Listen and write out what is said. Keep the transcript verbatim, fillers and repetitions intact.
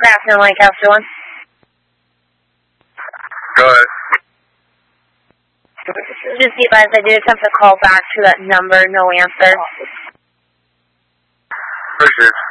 Good afternoon, Lancaster one. Go ahead. Just be advised, I did attempt to call back to that number, no answer. Appreciate it.